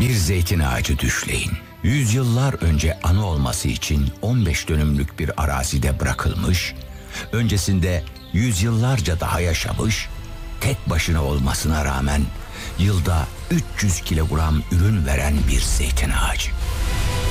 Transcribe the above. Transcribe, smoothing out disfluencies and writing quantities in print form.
Bir zeytin ağacı düşleyin. Yüzyıllar önce anı olması için 15 dönümlük bir arazide bırakılmış, öncesinde yüzyıllarca daha yaşamış, tek başına olmasına rağmen yılda 300 kilogram ürün veren bir zeytin ağacı.